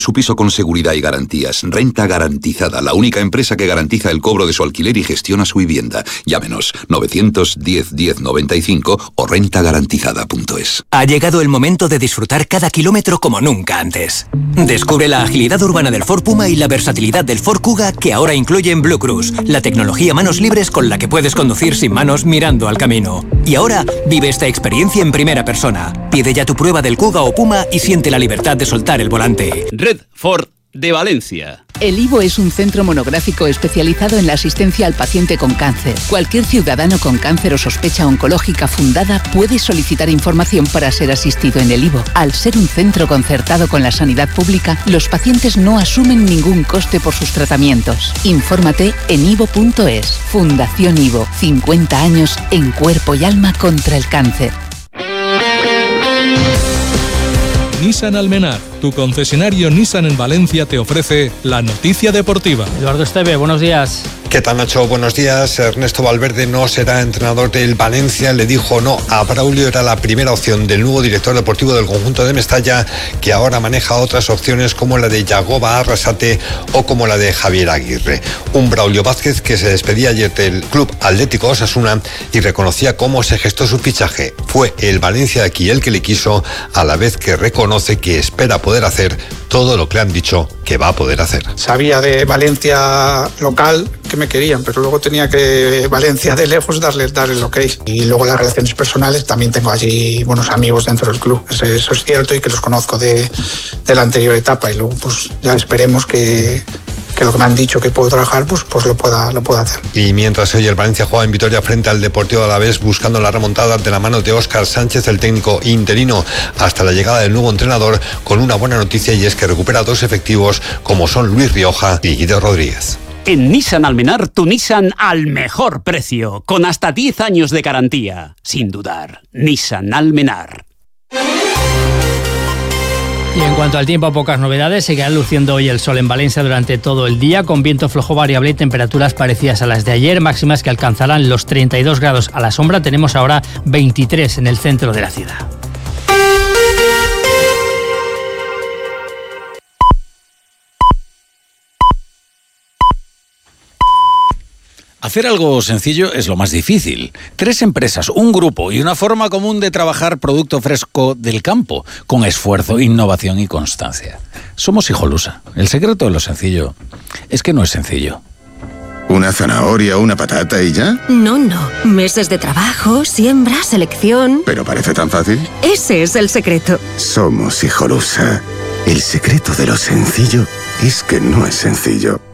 Su piso con seguridad y garantías. Renta Garantizada, la única empresa que garantiza el cobro de su alquiler y gestiona su vivienda. Llámenos 910 10 95 o rentagarantizada.es. Ha llegado el momento de disfrutar cada kilómetro como nunca antes. Descubre la agilidad urbana del Ford Puma y la versatilidad del Ford Kuga, que ahora incluyen Blue Cruise, la tecnología manos libres con la que puedes conducir sin manos mirando al camino. Y ahora vive esta experiencia en primera persona. Pide ya tu prueba del Kuga o Puma y siente la libertad de soltar el volante. Red Ford de Valencia. El IVO es un centro monográfico especializado en la asistencia al paciente con cáncer. Cualquier ciudadano con cáncer o sospecha oncológica fundada puede solicitar información para ser asistido en el IVO. Al ser un centro concertado con la sanidad pública, los pacientes no asumen ningún coste por sus tratamientos. Infórmate en ivo.es. Fundación IVO. 50 años en cuerpo y alma contra el cáncer. Nissan Almenar, tu concesionario Nissan en Valencia, te ofrece la noticia deportiva. Eduardo Esteve, buenos días. ¿Qué tal, Nacho? Buenos días. Ernesto Valverde no será entrenador del Valencia. Le dijo no a Braulio. Era la primera opción del nuevo director deportivo del conjunto de Mestalla, que ahora maneja otras opciones como la de Yagoba Arrasate o como la de Javier Aguirre. Un Braulio Vázquez que se despedía ayer del Club Atlético Osasuna y reconocía cómo se gestó su fichaje. Fue el Valencia de aquí el que le quiso, a la vez que reconoce que espera poder hacer todo lo que le han dicho que va a poder hacer. Sabía de Valencia local que me querían, pero luego tenía que Valencia de lejos dar el ok. Y luego las relaciones personales, también tengo allí buenos amigos dentro del club. Eso es cierto y que los conozco de la anterior etapa. Y luego pues ya esperemos que lo que me han dicho que puedo trabajar, pues lo pueda hacer. Y mientras hoy el Valencia juega en Vitoria frente al Deportivo Alavés, buscando la remontada de la mano de Óscar Sánchez, el técnico interino, hasta la llegada del nuevo entrenador, con una buena noticia, y es que recupera dos efectivos como son Luis Rioja y Guido Rodríguez. En Nissan Almenar, tu Nissan al mejor precio, con hasta 10 años de garantía. Sin dudar, Nissan Almenar. Y en cuanto al tiempo, pocas novedades. Seguirá luciendo hoy el sol en Valencia durante todo el día, con viento flojo variable y temperaturas parecidas a las de ayer, máximas que alcanzarán los 32 grados a la sombra. Tenemos ahora 23 en el centro de la ciudad. Hacer algo sencillo es lo más difícil. 3 empresas, un grupo y una forma común de trabajar producto fresco del campo, con esfuerzo, innovación y constancia. Somos Hijolusa. El secreto de lo sencillo es que no es sencillo. ¿Una zanahoria o una patata y ya? No. Meses de trabajo, siembra, selección... ¿Pero parece tan fácil? Ese es el secreto. Somos Hijolusa. El secreto de lo sencillo es que no es sencillo.